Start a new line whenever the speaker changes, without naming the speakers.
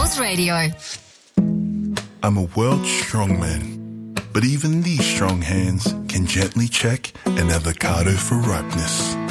Sports Radio.
I'm a world strongman, but even these strong hands can gently check an avocado for ripeness.